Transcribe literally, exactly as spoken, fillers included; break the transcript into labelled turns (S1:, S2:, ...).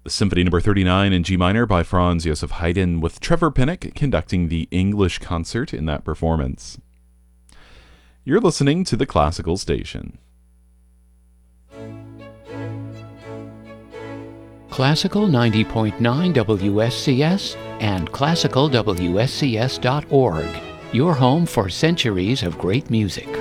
S1: Symphony Number thirty-nine in G minor by Franz Joseph Haydn, with Trevor Pinnock conducting the English concert in that performance. You're listening to the Classical Station.
S2: Classical ninety point nine W S C S and classical W S C S dot org, your home for centuries of great music.